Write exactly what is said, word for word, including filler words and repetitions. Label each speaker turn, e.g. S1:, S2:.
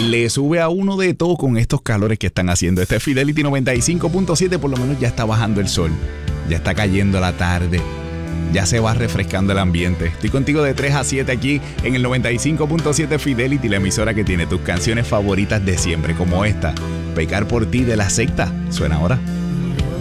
S1: le sube a uno de todo con estos calores que están haciendo. Este es Fidelity noventa y cinco punto siete, por lo menos ya está bajando el sol, ya está cayendo la tarde, ya se va refrescando el ambiente. Estoy contigo de tres a siete aquí en el noventa y cinco punto siete Fidelity, la emisora que tiene tus canciones favoritas de siempre, como esta, Pecar por ti de La Secta. Suena ahora.